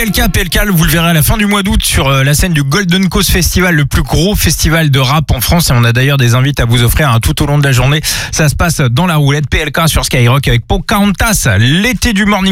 PLK, vous le verrez à la fin du mois d'août sur la scène du Golden Coast Festival, le plus gros festival de rap en France. Et on a d'ailleurs des invités à vous offrir tout au long de la journée. Ça se passe dans la roulette PLK sur Skyrock avec Pocahontas, l'été du morning.